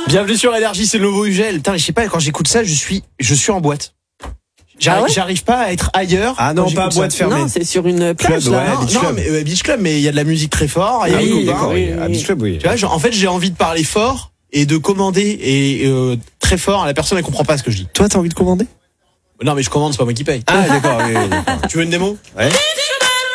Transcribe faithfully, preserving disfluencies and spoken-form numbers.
Bienvenue sur Énergie, c'est le nouveau U G L. Putain, je sais pas, quand j'écoute ça, je suis, je suis en boîte. J'arrive, Ah ouais j'arrive pas à être ailleurs. Ah non, pas à boîte fermée. Non, c'est sur une plage Club, là. ouais. non Beach non, Club. mais euh, Beach Club, mais il y a de la musique très fort. Il y a Ah les oui, copains. d'accord, oui. À Beach Club, oui. Tu vois, genre, en fait, j'ai envie de parler fort et de commander et euh, très fort. La personne, elle comprend pas ce que je dis. Toi, t'as envie de commander? Non, mais je commande, c'est pas moi qui paye. Ah, d'accord, oui, oui, d'accord. Tu veux une démo? Ouais.